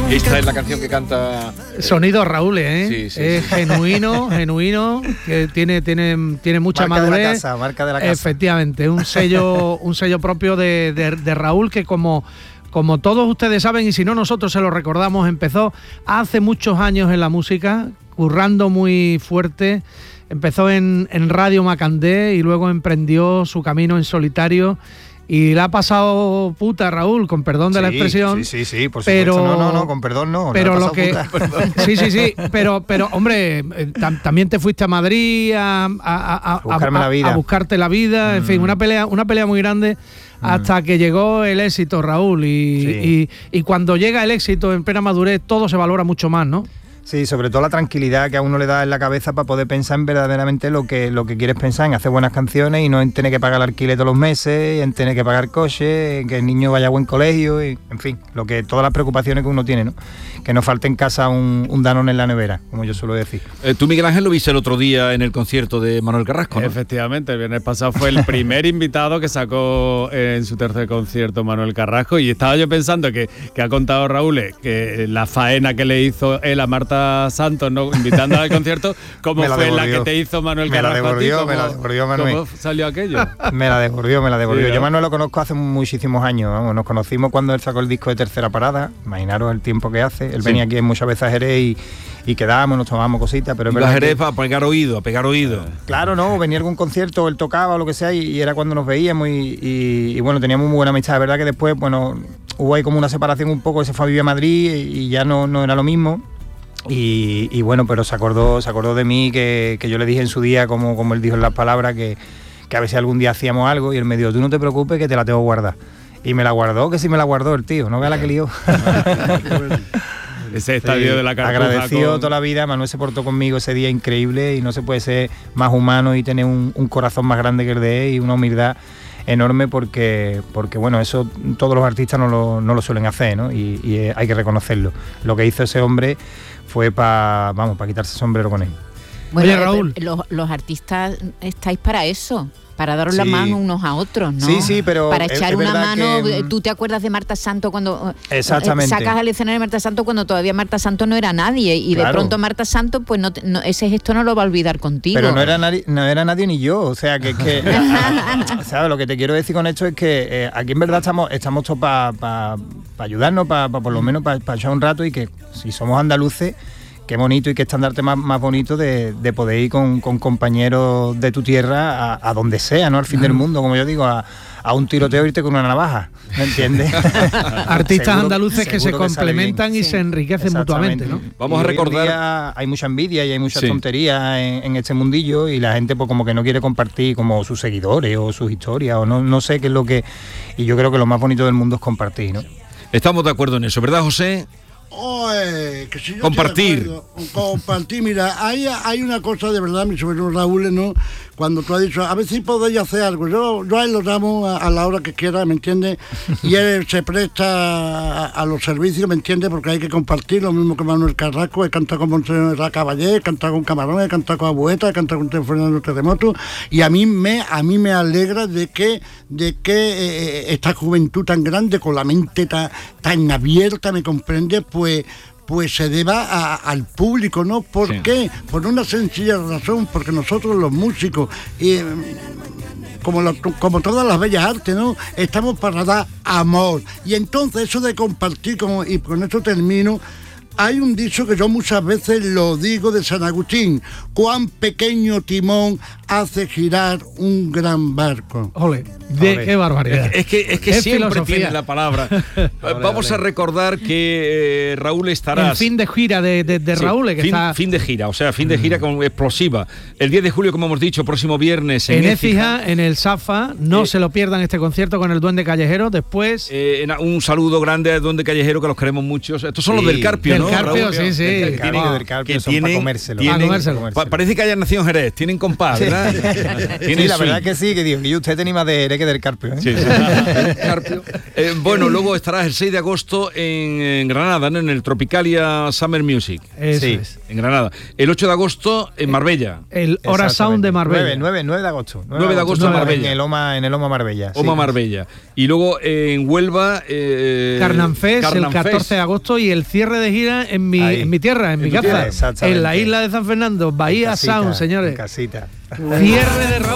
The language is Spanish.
Esta es la canción que canta... Sonido Raúl, ¿eh? Sí. Es genuino, que tiene mucha madurez. Marca de la casa. Efectivamente, un sello propio de Raúl, que como todos ustedes saben, y si no nosotros se lo recordamos, empezó hace muchos años en la música, currando muy fuerte. Empezó en Radio Macandé y luego emprendió su camino en solitario. Y le ha pasado puta, Raúl, con perdón de la expresión. Sí, por supuesto. No, con perdón no. Pero lo que... Sí, pero hombre, también te fuiste a Madrid a buscarte la vida. En fin, una pelea muy grande hasta que llegó el éxito, Raúl. Y cuando llega el éxito en plena madurez, todo se valora mucho más, ¿no? Sí, sobre todo la tranquilidad que a uno le da en la cabeza para poder pensar en verdaderamente lo que quieres pensar, en hacer buenas canciones y no en tener que pagar el alquiler todos los meses, en tener que pagar coche, en que el niño vaya a buen colegio, y, en fin, todas las preocupaciones que uno tiene, ¿no? Que no falte en casa un Danone en la nevera, como yo suelo decir. Tú, Miguel Ángel, lo viste el otro día en el concierto de Manuel Carrasco, ¿no? Efectivamente, el viernes pasado fue el primer invitado que sacó en su tercer concierto Manuel Carrasco, y estaba yo pensando que ha contado Raúl que la faena que le hizo él a Marta Santos, ¿no? Invitándola al concierto, ¿cómo fue la que te hizo Manuel Carrasco? Me la devolvió Manuel. ¿Cómo salió aquello? Me la devolvió. Sí, yo Manuel lo conozco hace muchísimos años, vamos, nos conocimos cuando él sacó el disco de Tercera Parada, imaginaros el tiempo que hace. Él venía aquí muchas veces a Jerez y quedábamos, nos tomábamos cositas, pero iba a Jerez para pegar oído, Claro, no, venía algún concierto, él tocaba o lo que sea, y era cuando nos veíamos y bueno, teníamos muy buena amistad. De verdad que después, bueno, hubo ahí como una separación un poco, se fue a vivir a Madrid y ya no era lo mismo. Y bueno, pero se acordó de mí, que yo le dije en su día, como él dijo en las palabras, que a ver si algún día hacíamos algo, y él me dijo, tú no te preocupes que te la tengo guardada. Y me la guardó, que sí me la guardó el tío, no vea la que lió. Ese estadio de la Cartuja. Agradecido toda la vida, Manuel se portó conmigo ese día increíble, y no se puede ser más humano y tener un corazón más grande que el de él, y una humildad enorme, porque bueno, eso todos los artistas no lo suelen hacer, ¿no? Y hay que reconocerlo. Lo que hizo ese hombre fue para quitarse el sombrero con él. Bueno, oye, Raúl, los artistas estáis para eso, para daros la mano unos a otros, ¿no? Sí, pero para echar una mano. Que... ¿Tú te acuerdas de Marta Santos cuando exactamente sacas al escenario de Marta Santos cuando todavía Marta Santos no era nadie, y claro, de pronto Marta Santos, pues no, ese gesto no lo va a olvidar contigo? Pero no era nadie ni yo, o sea que ¿sabes? Lo que te quiero decir con esto es que aquí en verdad estamos todos para ayudarnos, para por lo menos para echar un rato, y que si somos andaluces, qué bonito y qué estandarte más bonito de poder ir con compañeros de tu tierra a donde sea, ¿no? Al fin del mundo, como yo digo, a un tiroteo, irte con una navaja, ¿me entiendes? Artistas andaluces que se complementan y se enriquecen mutuamente, ¿no? Vamos a recordar... Hay mucha envidia y hay mucha tontería en este mundillo, y la gente pues como que no quiere compartir como sus seguidores o sus historias, o no sé qué es lo que... Y yo creo que lo más bonito del mundo es compartir, ¿no? Estamos de acuerdo en eso, ¿verdad, José? Que si yo compartir, mira, hay una cosa de verdad, mi sobrino Raúl, ¿no? Cuando tú has dicho, a ver si podéis hacer algo, yo a él lo llamo a la hora que quiera, ¿me entiendes? Y él se presta a los servicios, ¿me entiendes? Porque hay que compartir, lo mismo que Manuel Carrasco. He cantado con Monseñor Caballé, he cantado con Camarón, he cantado con Abueta, he cantado con Fernando Terremoto, y a mí me alegra de que esta juventud tan grande, con la mente tan abierta, ¿me comprende? Pues se deba al público, ¿no? ¿Por qué? Por una sencilla razón, porque nosotros los músicos, como todas las bellas artes, ¿no? Estamos para dar amor. Y entonces eso de compartir, y con esto termino, hay un dicho que yo muchas veces lo digo de San Agustín: cuán pequeño timón hace girar un gran barco. Ole, qué barbaridad. Es que siempre filosofía. Tienes la palabra. Vamos a recordar que Raúl estará... El fin de gira de Raúl, que está... Fin de gira, o sea, fin de gira con explosiva. El 10 de julio, como hemos dicho, próximo viernes en Écija, en el Safa. No se lo pierdan este concierto con el Duende Callejero. Después... un saludo grande al Duende Callejero, que los queremos mucho. Estos son los del Carpio, ¿no? ¿no? Carpio, sí. Del Carpio son para comérselo. Parece que haya nacido en Jerez, tienen compás, ¿verdad? Sí, la verdad que sí, que digo, y usted tenía más de Jerez que del Carpio. Sí. Carpio. Bueno, luego estarás el 6 de agosto en Granada, ¿no? En el Tropicalia Summer Music. Eso es. En Granada. El 8 de agosto en Marbella. El Hora Sound de Marbella. 9 de agosto. 9 de agosto en Marbella. En el Oma Marbella. Oma Marbella. Y luego en Huelva... Carnanfest, el 14 de agosto, y el cierre de gira en mi tierra, en mi casa. En la isla de San Fernando, Bahía Sound, señores. En casita. Cierre de Raúl.